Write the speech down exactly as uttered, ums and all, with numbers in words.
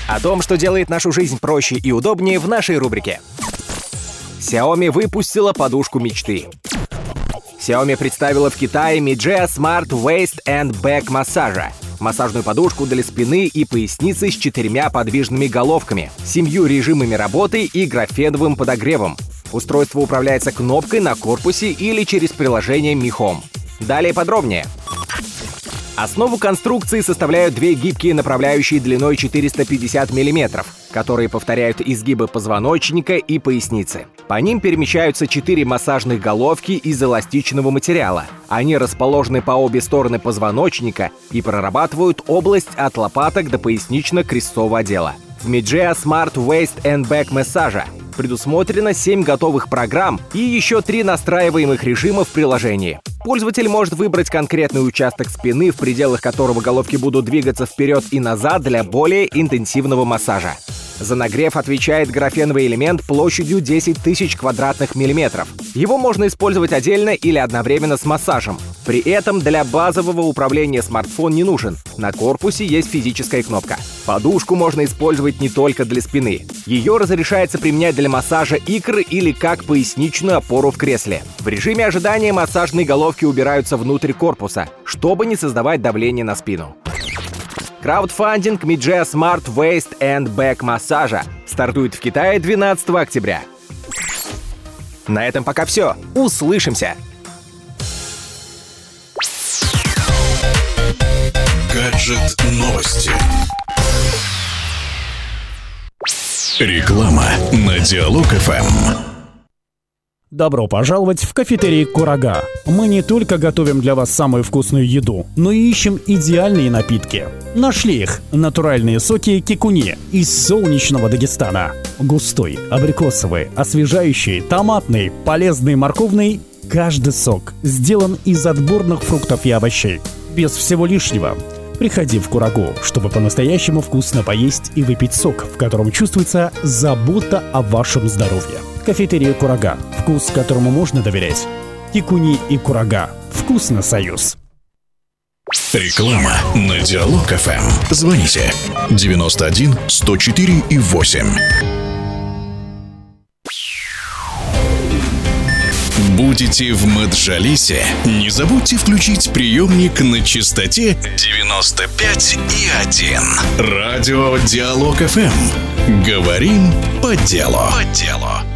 О том, что делает нашу жизнь проще и удобнее, в нашей рубрике. Xiaomi выпустила подушку мечты. Xiaomi представила в Китае Mijia Smart Waist and Back Massager. Массажную подушку для спины и поясницы с четырьмя подвижными головками, семью режимами работы и графеновым подогревом. Устройство управляется кнопкой на корпусе или через приложение Mi Home. Далее подробнее. Основу конструкции составляют две гибкие направляющие длиной четыреста пятьдесят миллиметров, которые повторяют изгибы позвоночника и поясницы. По ним перемещаются четыре массажных головки из эластичного материала. Они расположены по обе стороны позвоночника и прорабатывают область от лопаток до пояснично-крестцового отдела. В Mijia Smart Waist and Back Massager предусмотрено семь готовых программ и еще три настраиваемых режима в приложении. Пользователь может выбрать конкретный участок спины, в пределах которого головки будут двигаться вперед и назад для более интенсивного массажа. За нагрев отвечает графеновый элемент площадью десять тысяч квадратных миллиметров. Его можно использовать отдельно или одновременно с массажем. При этом для базового управления смартфон не нужен. На корпусе есть физическая кнопка. Подушку можно использовать не только для спины. Ее разрешается применять для массажа икр или как поясничную опору в кресле. В режиме ожидания массажные головки убираются внутрь корпуса, чтобы не создавать давление на спину. Краудфандинг Mijia Smart Waist and Back Massager стартует в Китае двенадцатого октября. На этом пока все. Услышимся! Гаджет новости. Реклама на Диалог эф эм. Добро пожаловать в кафетерий «Курага». Мы не только готовим для вас самую вкусную еду, но и ищем идеальные напитки. Нашли их. Натуральные соки кикуни из солнечного Дагестана. Густой, абрикосовый, освежающий, томатный, полезный, морковный. Каждый сок сделан из отборных фруктов и овощей. Без всего лишнего. Приходи в Курагу, чтобы по-настоящему вкусно поесть и выпить сок, в котором чувствуется забота о вашем здоровье. Кафетерия «Курага». Вкус, которому можно доверять. Кикуни и Курага. Вкусно, союз. Реклама на Диалог эф эм. Звоните девяносто один сто четыре и восемь. Будете в Маджалисе? Не забудьте включить приемник на частоте девяносто пять и один. Радио Диалог эф эм. Говорим по делу. По делу.